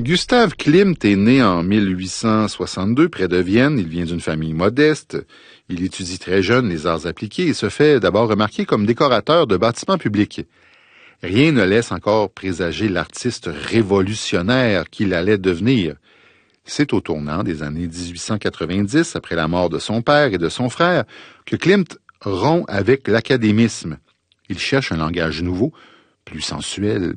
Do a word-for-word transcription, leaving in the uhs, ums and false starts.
Gustav Klimt est né en mille huit cent soixante-deux près de Vienne. Il vient d'une famille modeste. Il étudie très jeune les arts appliqués et se fait d'abord remarquer comme décorateur de bâtiments publics. Rien ne laisse encore présager l'artiste révolutionnaire qu'il allait devenir. C'est au tournant des années dix-huit cent quatre-vingt-dix, après la mort de son père et de son frère, que Klimt rompt avec l'académisme. Il cherche un langage nouveau, plus sensuel,